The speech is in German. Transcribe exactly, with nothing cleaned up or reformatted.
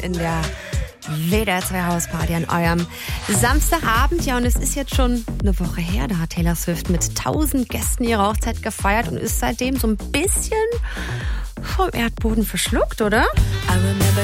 in der W D R zwei Hausparty an eurem Samstagabend. Ja, und es ist jetzt schon eine Woche her, da hat Taylor Swift mit tausend Gästen ihre Hochzeit gefeiert und ist seitdem so ein bisschen vom Erdboden verschluckt, oder?